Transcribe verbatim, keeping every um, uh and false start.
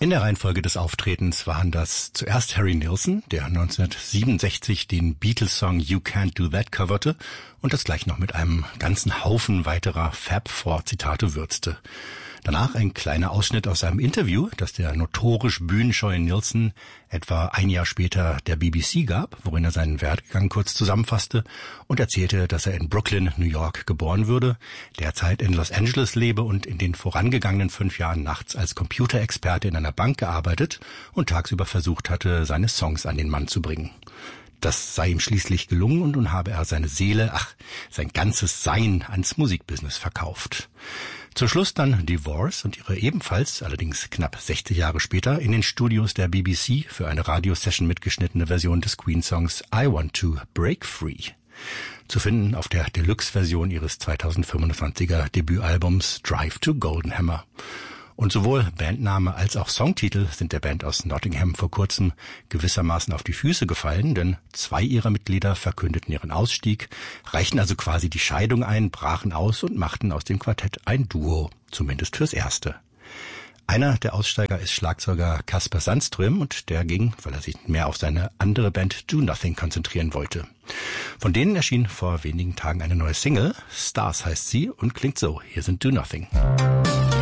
In der Reihenfolge des Auftretens waren das zuerst Harry Nilsson, der neunzehnhundertsiebenundsechzig den Beatles-Song You Can't Do That coverte und das gleich noch mit einem ganzen Haufen weiterer Fab Four-Zitate würzte. Danach ein kleiner Ausschnitt aus einem Interview, das der notorisch bühnenscheue Nilsson etwa ein Jahr später der B B C gab, worin er seinen Werdegang kurz zusammenfasste und erzählte, dass er in Brooklyn, New York geboren würde, derzeit in Los Angeles lebe und in den vorangegangenen fünf Jahren nachts als Computerexperte in einer Bank gearbeitet und tagsüber versucht hatte, seine Songs an den Mann zu bringen. Das sei ihm schließlich gelungen und nun habe er seine Seele, ach, sein ganzes Sein ans Musikbusiness verkauft. Zum Schluss dann Divorce und ihre ebenfalls, allerdings knapp sechzig Jahre später, in den Studios der B B C für eine Radiosession mitgeschnittene Version des Queen-Songs I Want to Break Free. Zu finden auf der Deluxe-Version ihres zweitausendfünfundzwanziger Debütalbums Drive to Goldenhammer. Und sowohl Bandname als auch Songtitel sind der Band aus Nottingham vor kurzem gewissermaßen auf die Füße gefallen, denn zwei ihrer Mitglieder verkündeten ihren Ausstieg, reichten also quasi die Scheidung ein, brachen aus und machten aus dem Quartett ein Duo, zumindest fürs Erste. Einer der Aussteiger ist Schlagzeuger Kasper Sandström und der ging, weil er sich mehr auf seine andere Band Do Nothing konzentrieren wollte. Von denen erschien vor wenigen Tagen eine neue Single, Stars heißt sie und klingt so, hier sind Do Nothing.